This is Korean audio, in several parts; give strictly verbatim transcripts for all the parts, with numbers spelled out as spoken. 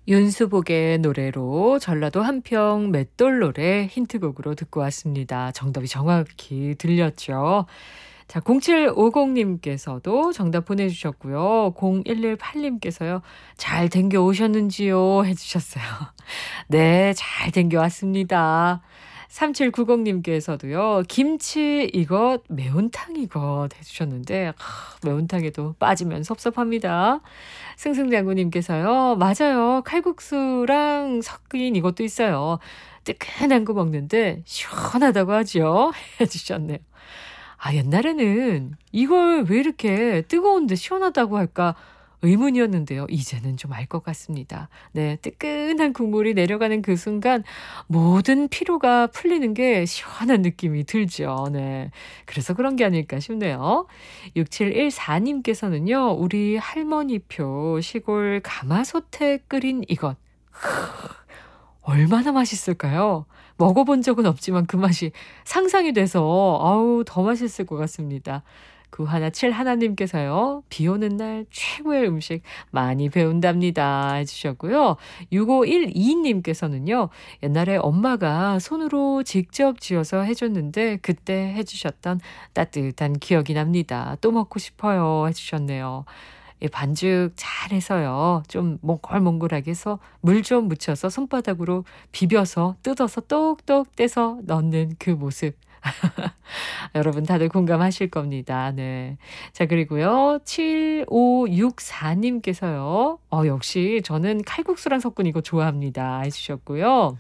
윤수복의 노래로 전라도 한평 맷돌 노래 힌트곡으로 듣고 왔습니다. 정답이 정확히 들렸죠. 자, 공칠오공 님께서도 정답 보내주셨고요. 공일일팔 님께서요. 잘 댕겨 오셨는지요? 해주셨어요. 네, 잘 댕겨 왔습니다. 삼칠구공 님께서도요. 김치 이것 매운탕 이것 해주셨는데 아, 매운탕에도 빠지면 섭섭합니다. 승승장구님께서요. 맞아요. 칼국수랑 섞인 이것도 있어요. 뜨끈한 거 먹는데 시원하다고 하죠. 해주셨네요. 아, 옛날에는 이걸 왜 이렇게 뜨거운데 시원하다고 할까 의문이었는데요. 이제는 좀 알 것 같습니다. 네, 뜨끈한 국물이 내려가는 그 순간 모든 피로가 풀리는 게 시원한 느낌이 들죠. 네, 그래서 그런 게 아닐까 싶네요. 육칠일사 님께서는요. 우리 할머니표 시골 가마솥에 끓인 이것. 얼마나 맛있을까요? 먹어본 적은 없지만 그 맛이 상상이 돼서 아우 더 맛있을 것 같습니다. 구하나칠일 님께서요. 비 오는 날 최고의 음식 많이 배운답니다 해주셨고요. 육오일이 님께서는요. 옛날에 엄마가 손으로 직접 지어서 해줬는데 그때 해주셨던 따뜻한 기억이 납니다. 또 먹고 싶어요 해주셨네요. 예, 반죽 잘해서요. 좀 몽골몽골하게 해서 물 좀 묻혀서 손바닥으로 비벼서 뜯어서 똑똑 떼서 넣는 그 모습. 여러분 다들 공감하실 겁니다. 네. 자, 그리고요. 칠오육사 님께서요. 어, 역시 저는 칼국수랑 섞은 이거 좋아합니다. 해주셨고요.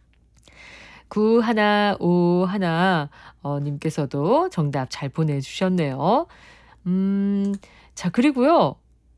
구일오일 어, 님께서도 정답 잘 보내주셨네요. 음, 자, 그리고요.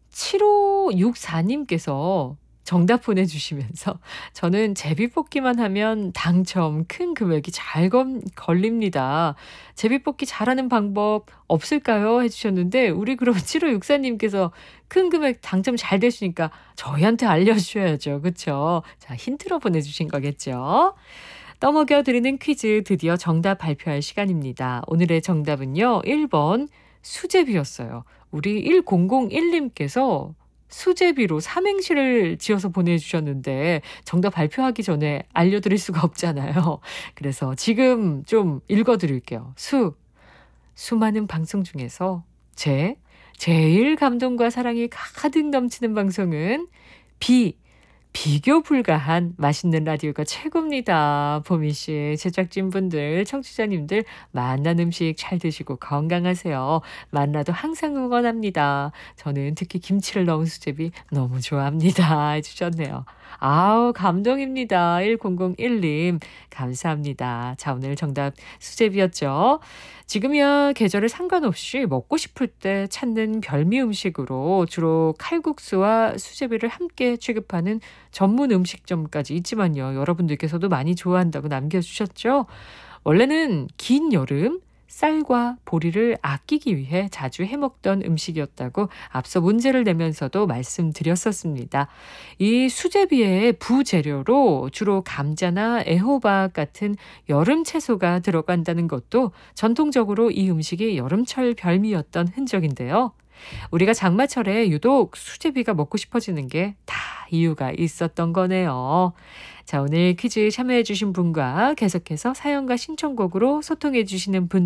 칠오육사 님께서 정답 보내주시면서 저는 제비뽑기만 하면 당첨 큰 금액이 잘 건, 걸립니다. 제비뽑기 잘하는 방법 없을까요? 해주셨는데 우리 그럼 칠오육사 님께서 큰 금액 당첨 잘 되시니까 저희한테 알려주셔야죠. 그렇죠? 자, 힌트로 보내주신 거겠죠? 떠먹여 드리는 퀴즈 드디어 정답 발표할 시간입니다. 오늘의 정답은요. 일 번 수제비였어요. 우리 천일 님께서 수제비로 삼행시를 지어서 보내주셨는데 정답 발표하기 전에 알려드릴 수가 없잖아요. 그래서 지금 좀 읽어드릴게요. 수, 수많은 방송 중에서 제, 제일 감동과 사랑이 가득 넘치는 방송은 비, 비교 불가한 맛있는 라디오가 최고입니다. 보미 씨, 제작진분들, 청취자님들 맛난 음식 잘 드시고 건강하세요. 만나도 항상 응원합니다. 저는 특히 김치를 넣은 수제비 너무 좋아합니다. 해주셨네요. 아우 감동입니다. 천일 님 감사합니다. 자, 오늘 정답 수제비였죠. 지금이야 계절에 상관없이 먹고 싶을 때 찾는 별미 음식으로 주로 칼국수와 수제비를 함께 취급하는 전문 음식점까지 있지만요. 여러분들께서도 많이 좋아한다고 남겨주셨죠. 원래는 긴 여름 쌀과 보리를 아끼기 위해 자주 해먹던 음식이었다고 앞서 문제를 내면서도 말씀드렸었습니다. 이 수제비의 부재료로 주로 감자나 애호박 같은 여름 채소가 들어간다는 것도 전통적으로 이 음식이 여름철 별미였던 흔적인데요. 우리가 장마철에 유독 수제비가 먹고 싶어지는 게 다 이유가 있었던 거네요. 자, 오늘 퀴즈 참여해 주신 분과 계속해서 사연과 신청곡으로 소통해 주시는 분